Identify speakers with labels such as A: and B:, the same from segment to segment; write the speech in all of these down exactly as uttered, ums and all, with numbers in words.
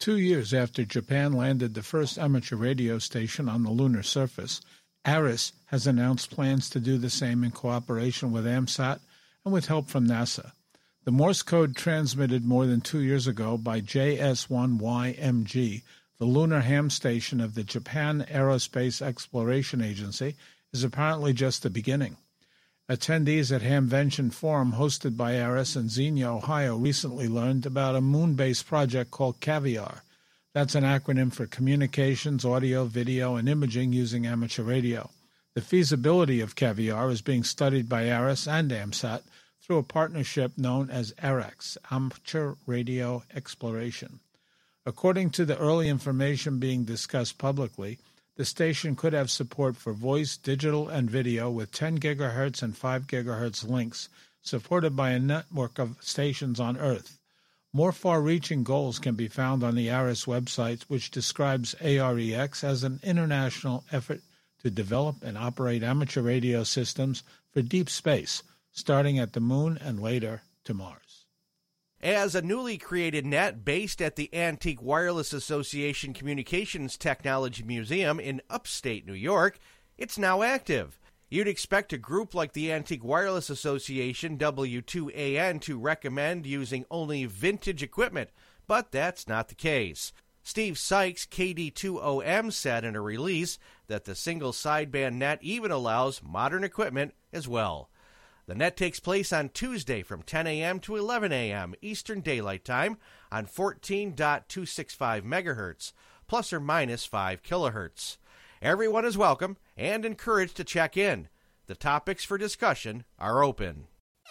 A: Two years after Japan landed the first amateur radio station on the lunar surface, ARISS has announced plans to do the same in cooperation with AMSAT and with help from NASA. The Morse code transmitted more than two years ago by J S one Y M G, the lunar ham station of the Japan Aerospace Exploration Agency, is apparently just the beginning. Attendees at Hamvention Forum hosted by ARISS in Xenia, Ohio, recently learned about a moon-based project called CAVIAR. That's an acronym for Communications, Audio, Video, and Imaging Using Amateur Radio. The feasibility of CAVIAR is being studied by ARISS and AMSAT through a partnership known as AREX, Amateur Radio Exploration. According to the early information being discussed publicly, the station could have support for voice, digital, and video with ten gigahertz and five gigahertz links, supported by a network of stations on Earth. More far-reaching goals can be found on the ARISS website, which describes AREX as an international effort to develop and operate amateur radio systems for deep space, starting at the Moon and later to Mars.
B: As a newly created net based at the Antique Wireless Association Communications Technology Museum in upstate New York, it's now active. You'd expect a group like the Antique Wireless Association, W two A N, to recommend using only vintage equipment, but that's not the case. Steve Sykes, K D two O M, said in a release that the single sideband net even allows modern equipment as well. The net takes place on Tuesday from ten a.m. to eleven a.m. Eastern Daylight Time on fourteen point two six five megahertz, plus or minus five kilohertz. Everyone is welcome and encouraged to check in. The topics for discussion are open.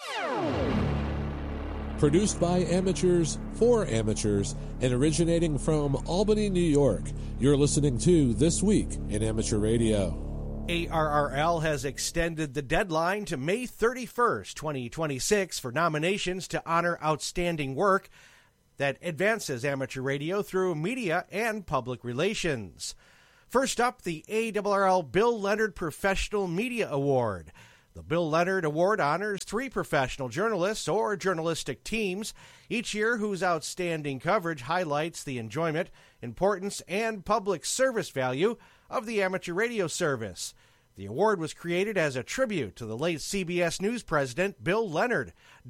C: Produced by amateurs for amateurs and originating from Albany, New York, you're listening to This Week in Amateur Radio.
B: A R R L has extended the deadline to May thirty-first, twenty twenty-six for nominations to honor outstanding work that advances amateur radio through media and public relations. First up, the A R R L Bill Leonard Professional Media Award. The Bill Leonard Award honors three professional journalists or journalistic teams each year whose outstanding coverage highlights the enjoyment, importance, and public service value of the amateur radio service. The award was created as a tribute to the late C B S News president Bill Leonard,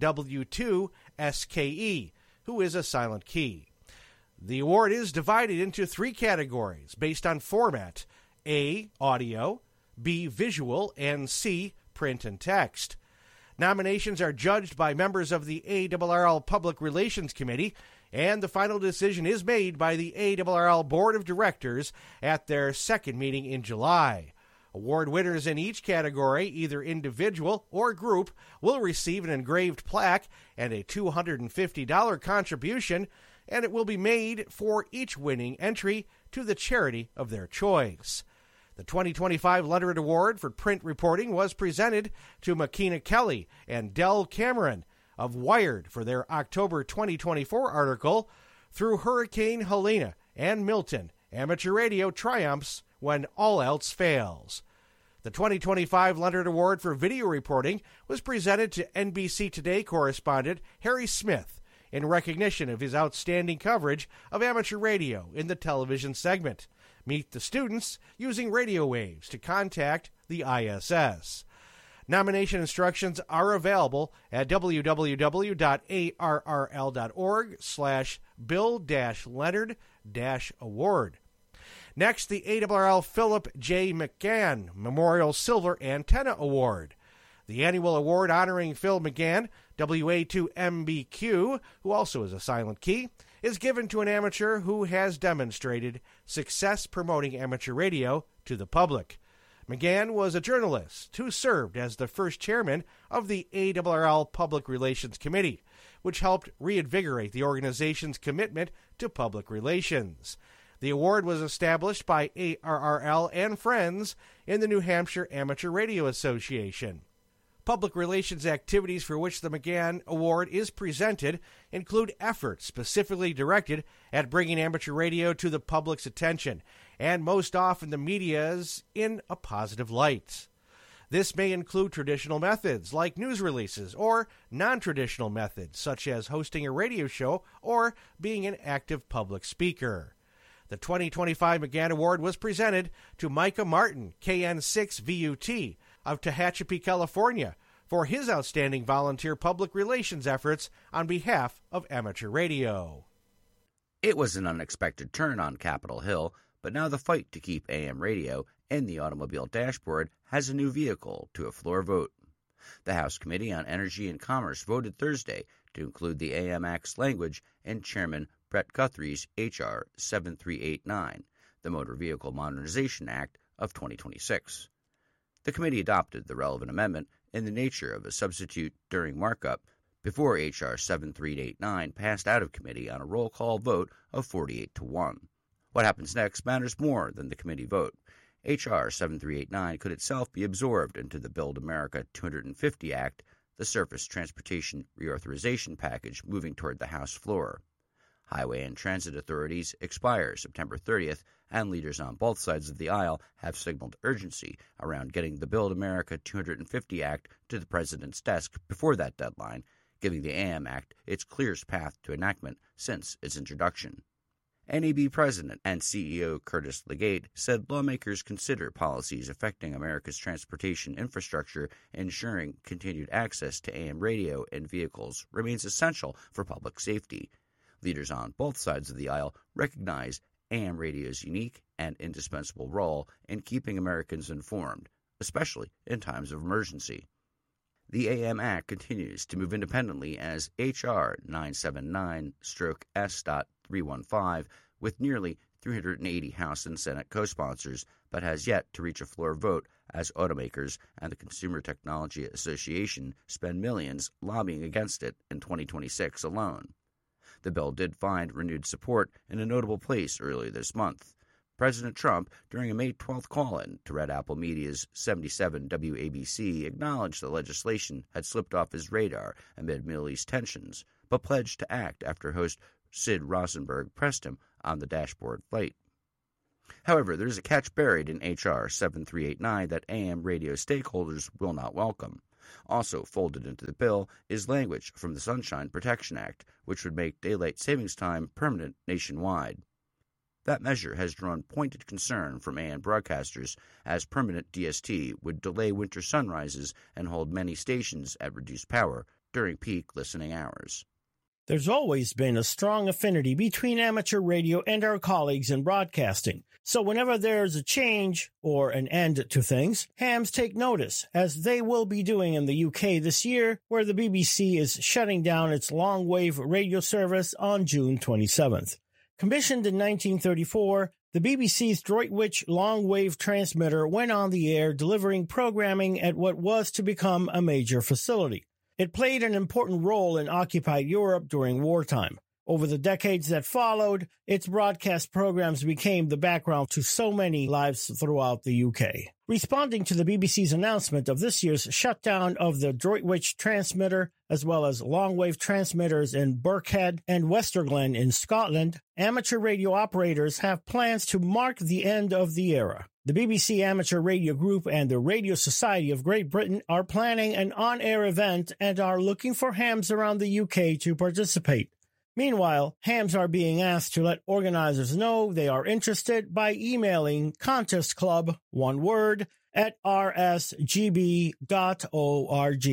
B: W two S K E, who is a silent key. The award is divided into three categories based on format: A, audio, B, visual, and C, print and text. Nominations are judged by members of the A R R L Public Relations Committee, and the final decision is made by the A R R L Board of Directors at their second meeting in July. Award winners in each category, either individual or group, will receive an engraved plaque and a two hundred fifty dollars contribution, and it will be made for each winning entry to the charity of their choice. The twenty twenty-five Leonard Award for print reporting was presented to Makina Kelly and Del Cameron of Wired for their October twenty twenty-four article, Through Hurricane Helena and Milton, Amateur Radio Triumphs When All Else Fails. The twenty twenty-five Leonard Award for video reporting was presented to N B C Today correspondent Harry Smith in recognition of his outstanding coverage of amateur radio in the television segment. Meet the students using radio waves to contact the I S S. Nomination instructions are available at w w w dot a r r l dot org slash bill dash leonard dash award. Next, the A R R L Philip J. McGann Memorial Silver Antenna Award. The annual award honoring Phil McGann, W A two M B Q, who also is a silent key, is given to an amateur who has demonstrated success promoting amateur radio to the public. McGann was a journalist who served as the first chairman of the A R R L Public Relations Committee, which helped reinvigorate the organization's commitment to public relations. The award was established by A R R L and friends in the New Hampshire Amateur Radio Association. Public relations activities for which the McGann Award is presented include efforts specifically directed at bringing amateur radio to the public's attention, and most often the media's in a positive light. This may include traditional methods like news releases or non-traditional methods such as hosting a radio show or being an active public speaker. The twenty twenty-five McGann Award was presented to Micah Martin, K N six V U T, of Tehachapi, California, for his outstanding volunteer public relations efforts on behalf of amateur radio.
D: It was an unexpected turn on Capitol Hill, but now the fight to keep A M radio in the automobile dashboard has a new vehicle to a floor vote. The House Committee on Energy and Commerce voted Thursday to include the A M Act's language in Chairman Brett Guthrie's H R seventy-three eighty-nine, the Motor Vehicle Modernization Act of twenty twenty-six. The committee adopted the relevant amendment in the nature of a substitute during markup before H R seventy-three eighty-nine passed out of committee on a roll call vote of forty-eight to one. What happens next matters more than the committee vote. H R seventy-three eighty-nine could itself be absorbed into the Build America two hundred fifty Act, the Surface Transportation Reauthorization Package moving toward the House floor. Highway and transit authorities expire September thirtieth, and leaders on both sides of the aisle have signaled urgency around getting the Build America two hundred fifty Act to the President's desk before that deadline, giving the A M Act its clearest path to enactment since its introduction. N A B President and C E O Curtis Legate said lawmakers consider policies affecting America's transportation infrastructure, ensuring continued access to A M radio in vehicles remains essential for public safety. Leaders on both sides of the aisle recognize A M radio's unique and indispensable role in keeping Americans informed, especially in times of emergency. The A M Act continues to move independently as H R nine seventy-nine S three fifteen with nearly three hundred eighty House and Senate co-sponsors, but has yet to reach a floor vote as automakers and the Consumer Technology Association spend millions lobbying against it in twenty twenty-six alone. The bill did find renewed support in a notable place earlier this month. President Trump, during a May twelfth call-in to Red Apple Media's seventy-seven W A B C, acknowledged the legislation had slipped off his radar amid Middle East tensions, but pledged to act after host Sid Rosenberg pressed him on the dashboard light. However, there is a catch buried in H R seventy-three eighty-nine that A M radio stakeholders will not welcome. Also folded into the bill is language from the Sunshine Protection Act, which would make daylight savings time permanent nationwide. That measure has drawn pointed concern from A M broadcasters, as permanent D S T would delay winter sunrises and hold many stations at reduced power during peak listening hours.
E: There's always been a strong affinity between amateur radio and our colleagues in broadcasting. So whenever there's a change or an end to things, hams take notice, as they will be doing in the U K this year, where the B B C is shutting down its long-wave radio service on June twenty-seventh. Commissioned in nineteen thirty-four, the B B C's Droitwich long-wave transmitter went on the air delivering programming at what was to become a major facility. It played an important role in occupied Europe during wartime. Over the decades that followed, its broadcast programs became the background to so many lives throughout the U K. Responding to the B B C's announcement of this year's shutdown of the Droitwich transmitter, as well as long-wave transmitters in Birkhead and Westerglen in Scotland, amateur radio operators have plans to mark the end of the era. The B B C Amateur Radio Group and the Radio Society of Great Britain are planning an on-air event and are looking for hams around the U K to participate. Meanwhile, hams are being asked to let organizers know they are interested by emailing contestclub, one word, at r s g b dot org.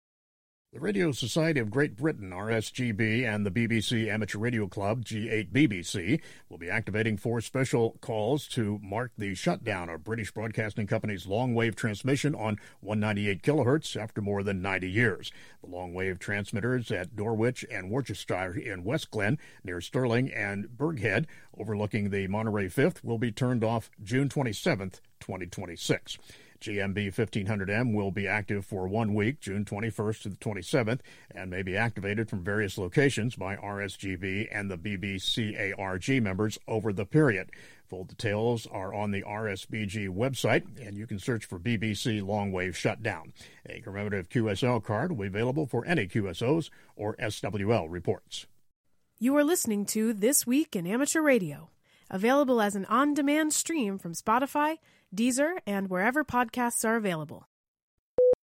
F: The Radio Society of Great Britain, R S G B, and the B B C Amateur Radio Club, G eight B B C, will be activating four special calls to mark the shutdown of British Broadcasting Company's long-wave transmission on one ninety-eight kilohertz after more than ninety years. The long-wave transmitters at Norwich and Worcestershire in West Glen, near Stirling and Birkhead, overlooking the Monterey Fifth, will be turned off June twenty-seventh, twenty twenty-six. G M B fifteen hundred M will be active for one week, June twenty-first to the twenty-seventh, and may be activated from various locations by R S G B and the B B C A R G members over the period. Full details are on the R S B G website, and you can search for B B C Long Wave Shutdown. A commemorative Q S L card will be available for any Q S Os or S W L reports.
G: You are listening to This Week in Amateur Radio, available as an on-demand stream from Spotify, Deezer, and wherever podcasts are available.